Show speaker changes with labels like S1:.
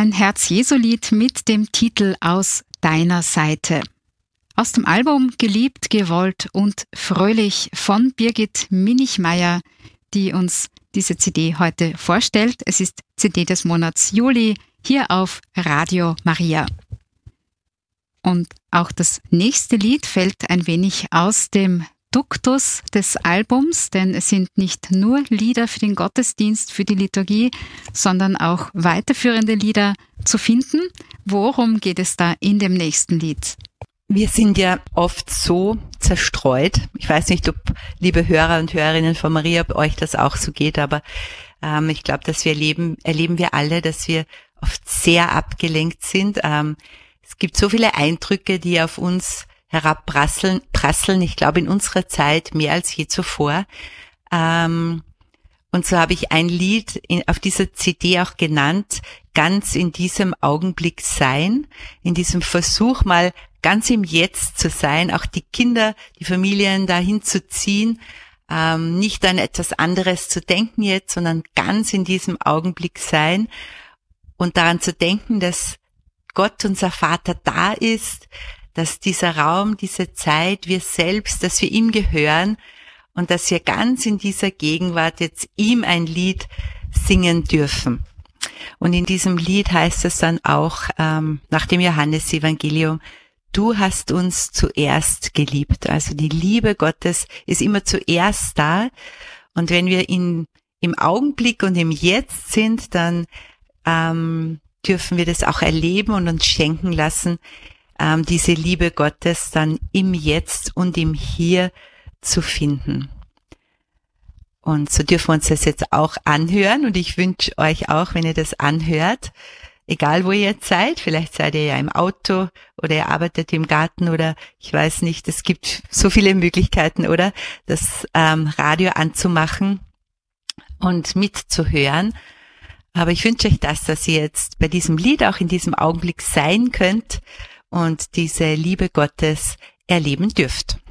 S1: ein Herz-Jesu-Lied mit dem Titel Aus deiner Seite. Aus dem Album Geliebt, gewollt und fröhlich von Birgit Minichmayr, die uns diese CD heute vorstellt. Es ist CD des Monats Juli hier auf Radio Maria. Und auch das nächste Lied fällt ein wenig aus dem Duktus des Albums, denn es sind nicht nur Lieder für den Gottesdienst, für die Liturgie, sondern auch weiterführende Lieder zu finden. Worum geht es da in dem nächsten Lied?
S2: Wir sind ja oft so zerstreut. Ich weiß nicht, ob, liebe Hörer und Hörerinnen von Maria, ob euch das auch so geht, aber ich glaube, dass wir erleben wir alle, dass wir oft sehr abgelenkt sind. Es gibt so viele Eindrücke, die auf uns herabprasseln. Ich glaube, in unserer Zeit mehr als je zuvor. Und so habe ich ein Lied auf dieser CD auch genannt, ganz in diesem Augenblick sein, in diesem Versuch mal ganz im Jetzt zu sein, auch die Kinder, die Familien dahin zu ziehen, nicht an etwas anderes zu denken jetzt, sondern ganz in diesem Augenblick sein und daran zu denken, dass Gott, unser Vater, da ist, dass dieser Raum, diese Zeit, wir selbst, dass wir ihm gehören und dass wir ganz in dieser Gegenwart jetzt ihm ein Lied singen dürfen. Und in diesem Lied heißt es dann auch nach dem Johannesevangelium: Du hast uns zuerst geliebt. Also die Liebe Gottes ist immer zuerst da. Und wenn wir im Augenblick und im Jetzt sind, dann dürfen wir das auch erleben und uns schenken lassen, diese Liebe Gottes dann im Jetzt und im Hier zu finden. Und so dürfen wir uns das jetzt auch anhören. Und ich wünsche euch auch, wenn ihr das anhört, egal wo ihr jetzt seid, vielleicht seid ihr ja im Auto oder ihr arbeitet im Garten oder ich weiß nicht, es gibt so viele Möglichkeiten, oder? Das Radio anzumachen und mitzuhören. Aber ich wünsche euch das, dass ihr jetzt bei diesem Lied auch in diesem Augenblick sein könnt und diese Liebe Gottes erleben dürft.